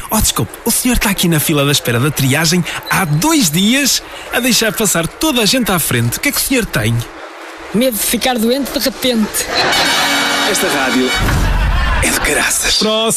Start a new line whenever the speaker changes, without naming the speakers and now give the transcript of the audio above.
Oh, desculpe, o senhor está aqui na fila da espera da triagem há 2 dias a deixar passar toda a gente à frente. O que é que o senhor tem?
Medo de ficar doente de repente.
Esta rádio é de caraças.
Próximo.